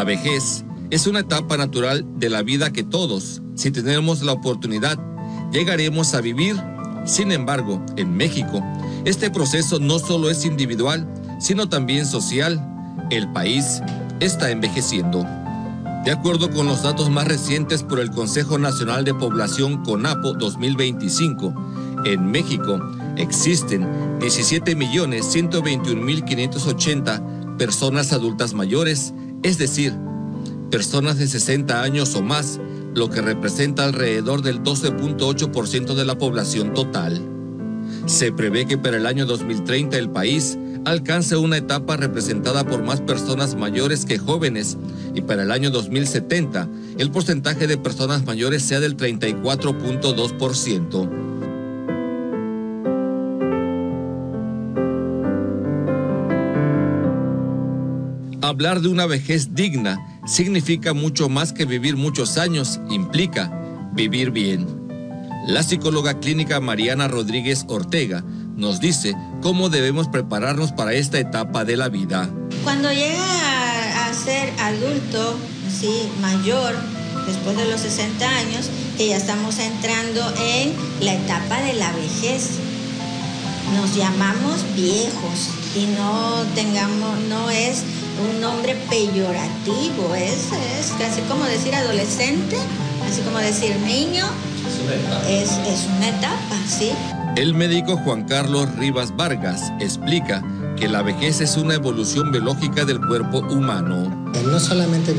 La vejez es una etapa natural de la vida que todos, si tenemos la oportunidad, llegaremos a vivir. Sin embargo, en México, este proceso no solo es individual, sino también social. El país está envejeciendo. De acuerdo con los datos más recientes por el Consejo Nacional de Población CONAPO 2025, en México existen 17.121.580 personas adultas mayores, es decir, personas de 60 años o más, lo que representa alrededor del 12.8% de la población total. Se prevé que para el año 2030 el país alcance una etapa representada por más personas mayores que jóvenes y para el año 2070 el porcentaje de personas mayores sea del 34.2%. Hablar de una vejez digna significa mucho más que vivir muchos años, implica vivir bien. La psicóloga clínica Mariana Rodríguez Ortega nos dice cómo debemos prepararnos para esta etapa de la vida. Cuando llega a ser adulto, sí, mayor, después de los 60 años, que ya estamos entrando en la etapa de la vejez. Nos llamamos viejos y no es un nombre peyorativo, es casi como decir adolescente, así como decir niño. Es una etapa, ¿sí? El médico Juan Carlos Rivas Vargas explica que la vejez es una evolución biológica del cuerpo humano. No solamente